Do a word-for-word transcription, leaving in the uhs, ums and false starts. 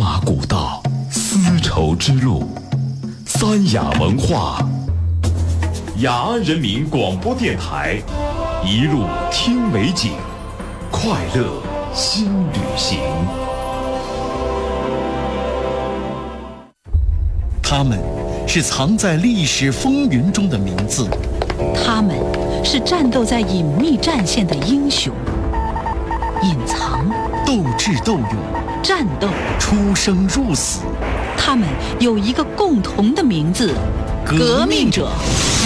马古道，丝绸之路，三雅文化，雅安人民广播电台，一路听美景，快乐新旅行。 他们是藏在历史风云中的名字， 他们是战斗在隐秘战线的英雄，隐藏、 斗智斗勇、 战斗、 出生入死。 他们有一个共同的名字：革命者。